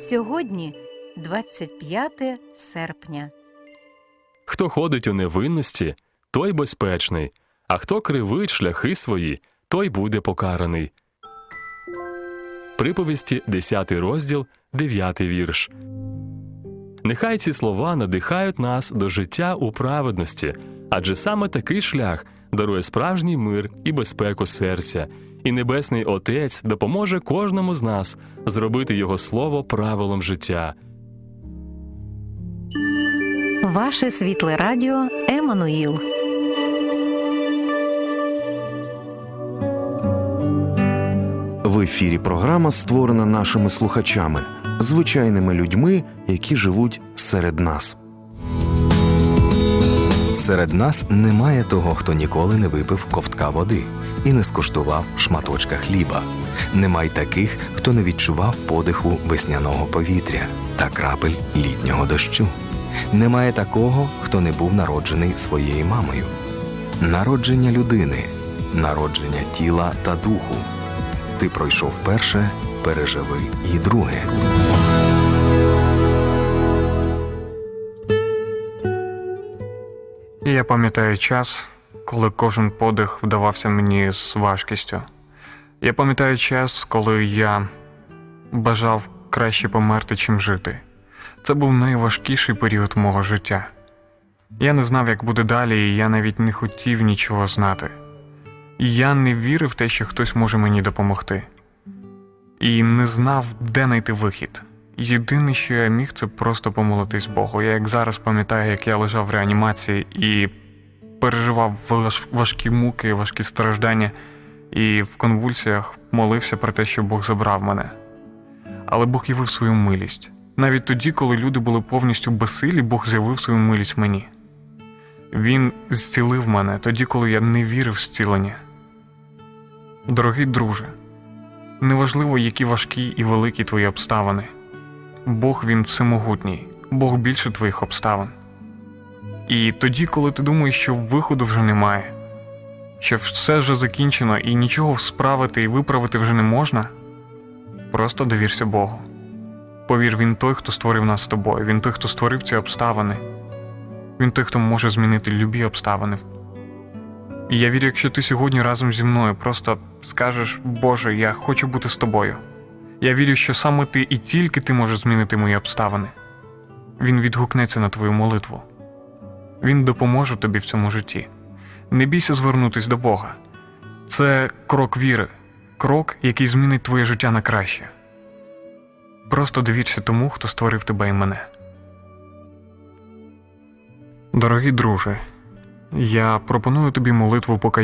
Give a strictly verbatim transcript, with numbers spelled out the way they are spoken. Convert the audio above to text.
Сьогодні двадцять п'яте серпня. Хто ходить у невинності, той безпечний, а хто кривить шляхи свої, той буде покараний. Приповісті, десятий розділ, дев'ятий вірш. Нехай ці слова надихають нас до життя у праведності, адже саме такий шлях дарує справжній мир і безпеку серця, і Небесний Отець допоможе кожному з нас зробити Його Слово правилом життя. Ваше світле радіо Еммануїл. В ефірі програма створена нашими слухачами, звичайними людьми, які живуть серед нас. Серед нас немає того, хто ніколи не випив ковтка води і не скуштував шматочка хліба. Нема й таких, хто не відчував подиху весняного повітря та крапель літнього дощу. Немає такого, хто не був народжений своєю мамою. Народження людини, народження тіла та духу. Ти пройшов перше, переживи і друге. Я пам'ятаю час, коли кожен подих вдавався мені з важкістю. Я пам'ятаю час, коли я бажав краще померти, чим жити. Це був найважкіший період мого життя. Я не знав, як буде далі, і я навіть не хотів нічого знати. Я не вірив в те, що хтось може мені допомогти. І не знав, де знайти вихід. Єдине, що я міг, це просто помолитись Богу. Я як зараз пам'ятаю, як я лежав в реанімації і переживав важкі муки, важкі страждання, і в конвульсіях молився про те, що Бог забрав мене. Але Бог явив свою милість. Навіть тоді, коли люди були повністю безсилі, Бог з'явив свою милість мені. Він зцілив мене тоді, коли я не вірив в зцілення. Дорогий друже, неважливо, які важкі і великі твої обставини. Бог, Він всемогутній. Бог більше твоїх обставин. І тоді, коли ти думаєш, що виходу вже немає, що все вже закінчено і нічого справити і виправити вже не можна, просто довірся Богу. Повір, Він той, хто створив нас з тобою. Він той, хто створив ці обставини. Він той, хто може змінити любі обставини. І я вірю, якщо ти сьогодні разом зі мною просто скажеш: «Боже, я хочу бути з тобою». Я вірю, що саме ти і тільки ти можеш змінити мої обставини. Він відгукнеться на твою молитву. Він допоможе тобі в цьому житті. Не бійся звернутись до Бога. Це крок віри. Крок, який змінить твоє життя на краще. Просто довірся тому, хто створив тебе і мене. Дорогий друже, я пропоную тобі молитву покаяння.